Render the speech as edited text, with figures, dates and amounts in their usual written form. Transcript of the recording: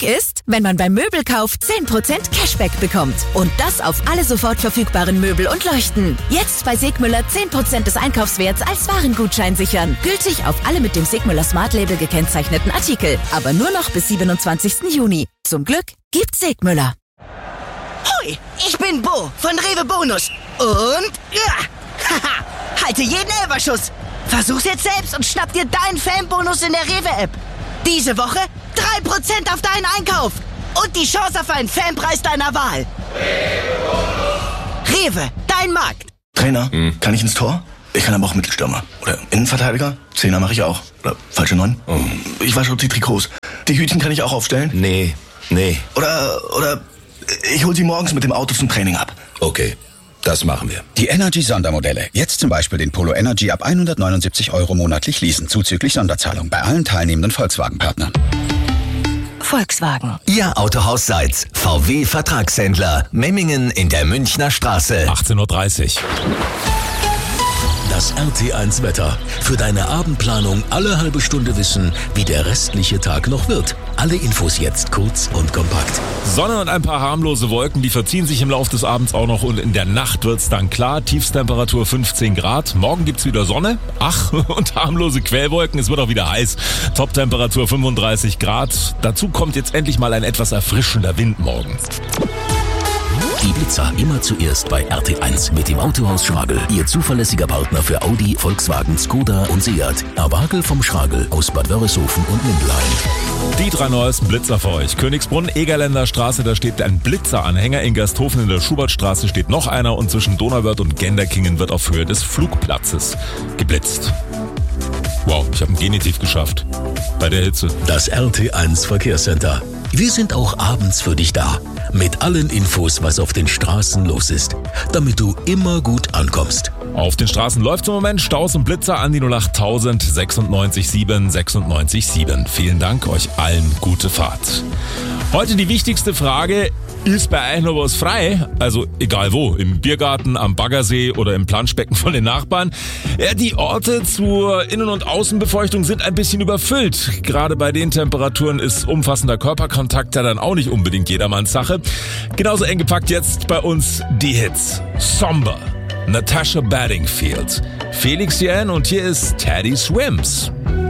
Glück ist, wenn man beim Möbelkauf 10% Cashback bekommt. Und das auf alle sofort verfügbaren Möbel und Leuchten. Jetzt bei Segmüller 10% des Einkaufswerts als Warengutschein sichern. Gültig auf alle mit dem Segmüller Smart Label gekennzeichneten Artikel. Aber nur noch bis 27. Juni. Zum Glück gibt's Segmüller. Hoi, ich bin Bo von Rewe Bonus. Und haha, halte jeden Elferschuss. Versuch's jetzt selbst und schnapp dir deinen Fanbonus in der Rewe-App. Diese Woche 3% auf deinen Einkauf. Und die Chance auf einen Fanpreis deiner Wahl. Rewe, dein Markt. Trainer, kann ich ins Tor? Ich kann aber auch Mittelstürmer. Oder Innenverteidiger? Zehner mache ich auch. Oder falsche 9? Ich wasche die Trikots. Die Hütchen kann ich auch aufstellen? Nee. Oder ich hol sie morgens mit dem Auto zum Training ab. Okay, das machen wir. Die Energy-Sondermodelle. Jetzt zum Beispiel den Polo Energy ab 179 € monatlich leasen, zuzüglich Sonderzahlung bei allen teilnehmenden Volkswagen-Partnern. Volkswagen. Ihr Autohaus Seitz. VW Vertragshändler. Memmingen in der Münchner Straße. 18:30 Uhr. Das RT1 Wetter. Für deine Abendplanung alle halbe Stunde wissen, wie der restliche Tag noch wird. Alle Infos jetzt kurz und kompakt. Sonne und ein paar harmlose Wolken, die verziehen sich im Laufe des Abends auch noch und in der Nacht wird's dann klar. Tiefstemperatur 15 Grad. Morgen gibt's wieder Sonne. Und harmlose Quellwolken. Es wird auch wieder heiß. Toptemperatur 35 Grad. Dazu kommt jetzt endlich mal ein etwas erfrischender Wind morgen. Die Blitzer immer zuerst bei RT1 mit dem Autohaus Schragel. Ihr zuverlässiger Partner für Audi, Volkswagen, Skoda und Seat. Erwagel vom Schragel aus Bad Wörishofen und Mindelheim. Die 3 neuesten Blitzer für euch. Königsbrunn, Egerländer Straße, da steht ein Blitzeranhänger. In Gersthofen in der Schubertstraße steht noch einer. Und zwischen Donauwörth und Genderkingen wird auf Höhe des Flugplatzes geblitzt. Wow, ich habe ein Genitiv geschafft. Bei der Hitze. Das RT1 Verkehrscenter. Wir sind auch abends für dich da. Mit allen Infos, was auf den Straßen los ist. Damit du immer gut ankommst. Auf den Straßen läuft im Moment Staus und Blitzer an die 08000 96 7 96 7. Vielen Dank, euch allen gute Fahrt. Heute die wichtigste Frage: Ist bei euch noch was frei? Also egal wo, im Biergarten, am Baggersee oder im Planschbecken von den Nachbarn. Ja, die Orte zur Innen- und Außenbefeuchtung sind ein bisschen überfüllt. Gerade bei den Temperaturen ist umfassender Körperkontakt ja dann auch nicht unbedingt jedermanns Sache. Genauso eng gepackt jetzt bei uns die Hits. Somber, Natasha Bedingfield, Felix Jähn und hier ist Teddy Swims.